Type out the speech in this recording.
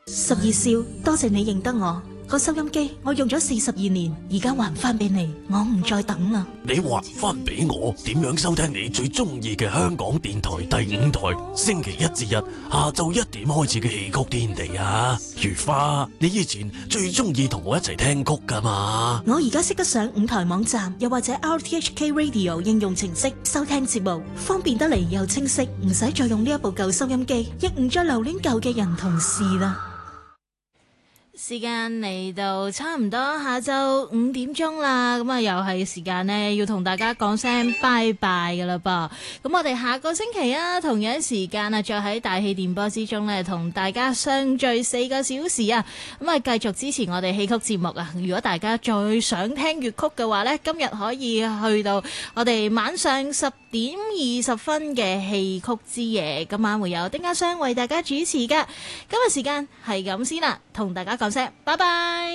12少，多謝你認得我。個收音機我用咗42年，而家還翻俾你，我唔再等啦。 你還翻俾我？點樣收聽你最中意嘅香港電台第5台星期1至日下晝1點開始嘅戲曲天地啊？如花，你以前最中意同我一齊聽曲噶嘛？ 我而家識得上5台網站，又或者 RTHK Radio 應用程式收聽節目，方便得嚟又清晰，唔使再用呢一部舊收音機，亦唔再留戀舊嘅人同事啦。時間嚟到差唔多下晝5點鐘啦，咁啊又係時間呢，要同大家講聲拜拜噶啦噃。咁我哋下個星期啊，同樣時間啊，再喺大氣電波之中呢，同大家相聚4個小時啊。咁啊，繼續支持我哋戲曲節目啊。如果大家再想聽粵曲嘅話呢，今日可以去到我哋晚上10點20分嘅戲曲之夜，今晚會有丁家雙為大家主持噶。今日時間係咁先啦，同大家講聲拜拜。